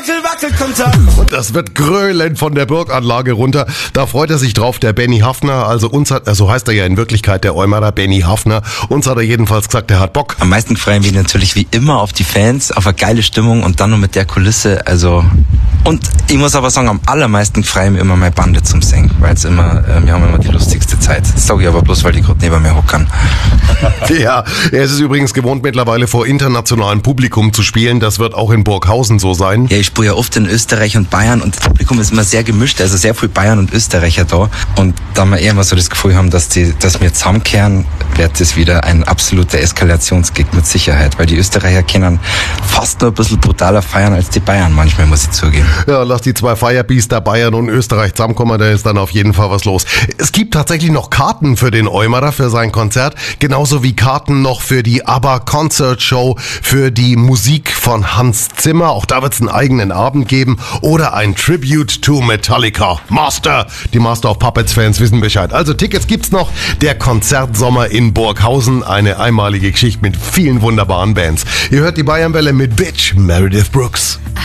wackel, wackel, kommt er. Und das wird grölen von der Burganlage runter. Da freut er sich drauf, der Benny Haffner. Also uns hat, so heißt er ja in Wirklichkeit, der Eumerer Benny Haffner. Uns hat er jedenfalls gesagt, er hat Bock. Am meisten freuen wir natürlich wie immer auf die Fans, auf eine geile Stimmung und dann noch mit der Kulisse. Also, und ich muss aber sagen, am allermeisten freuen wir immer meine Bande zum Singen, weil es immer, wir haben immer die lustigste Zeit. Das sage ich aber bloß, weil die gerade neben mir hockern. Ja, er ist es übrigens gewohnt, mittlerweile vor internationalem Publikum zu spielen. Das wird auch in Burghausen so sein. Ja, ich spiele ja oft in Österreich und Bayern und das Publikum ist immer sehr gemischt, also sehr viel Bayern und Österreicher da. Und da wir eher immer so das Gefühl haben, dass wir zusammenkehren, wird das wieder ein absoluter Eskalationskick mit Sicherheit, weil die Österreicher können fast nur ein bisschen brutaler feiern als die Bayern manchmal, muss ich zugeben. Ja, lass die zwei Firebeaster Bayern und Österreich zusammenkommen, da ist dann auf jeden Fall was los. Es gibt tatsächlich noch Karten für den Eumerer, für sein Konzert, genauso wie Karten noch für die ABBA Concert Show, für die Musik von Hans Zimmer, auch da wird es einen eigenen Abend geben, oder ein Tribute to Metallica. Die Master of Puppets Fans wissen Bescheid. Also Tickets gibt's noch, der Konzertsommer in Burghausen, eine einmalige Geschichte mit vielen wunderbaren Bands. Ihr hört die Bayernwelle mit Bitch, Meredith Brooks.